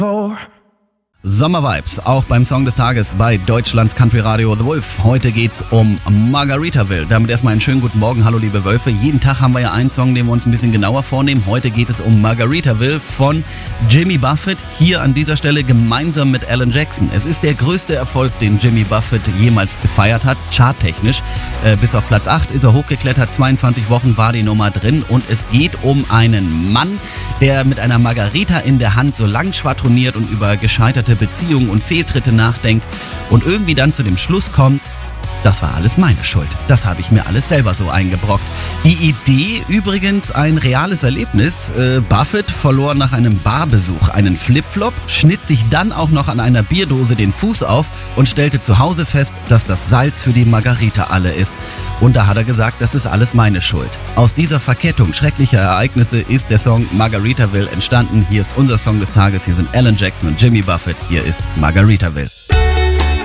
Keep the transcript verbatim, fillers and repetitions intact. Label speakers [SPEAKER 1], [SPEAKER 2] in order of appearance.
[SPEAKER 1] Sommervibes, auch beim Song des Tages bei Deutschlands Country Radio The Wolf. Heute geht's um Margaritaville. Damit erstmal einen schönen guten Morgen. Hallo liebe Wölfe. Jeden Tag haben wir ja einen Song, den wir uns ein bisschen genauer vornehmen. Heute geht es um Margaritaville von Jimmy Buffett. Hier an dieser Stelle gemeinsam mit Alan Jackson. Es ist der größte Erfolg, den Jimmy Buffett jemals gefeiert hat, charttechnisch. Äh, bis auf Platz acht ist er hochgeklettert. zweiundzwanzig Wochen war die Nummer drin. Und es geht um einen Mann, der mit einer Margarita in der Hand so lang schwadroniert und über gescheiterte Beziehungen und Fehltritte nachdenkt und irgendwie dann zu dem Schluss kommt, das war alles meine Schuld. Das habe ich mir alles selber so eingebrockt. Die Idee übrigens ein reales Erlebnis. Äh, Buffett verlor nach einem Barbesuch einen Flipflop, schnitt sich dann auch noch an einer Bierdose den Fuß auf und stellte zu Hause fest, dass das Salz für die Margarita alle ist. Und da hat er gesagt, das ist alles meine Schuld. Aus dieser Verkettung schrecklicher Ereignisse ist der Song Margaritaville entstanden. Hier ist unser Song des Tages. Hier sind Alan Jackson und Jimmy Buffett. Hier ist Margaritaville.